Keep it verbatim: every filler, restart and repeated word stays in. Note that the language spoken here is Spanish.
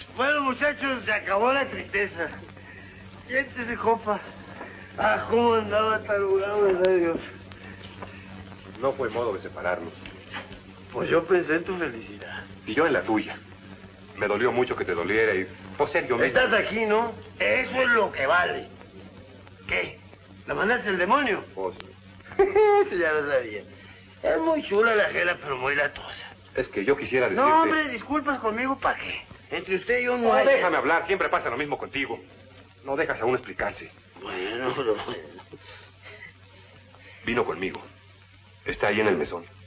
Bueno, muchachos, se acabó la tristeza. Siéntese, compa. Ah, cómo andaba tarugado, verdad, Dios. No fue modo de separarnos. Pues yo pensé en tu felicidad. Y yo en la tuya. Me dolió mucho que te doliera y... Por ser yo mismo. Estás aquí, ¿no? Eso es lo que vale. ¿Qué? ¿La mandaste el demonio? Pues... Ya lo sabía. Es muy chula la jela, pero muy latosa. Es que yo quisiera decirte... No, hombre, disculpas conmigo, ¿para qué? Entre usted y yo no, No, hay... déjame hablar. Siempre pasa lo mismo contigo. No dejas a uno explicarse. Bueno, pero... Vino conmigo. Está ahí en el mesón.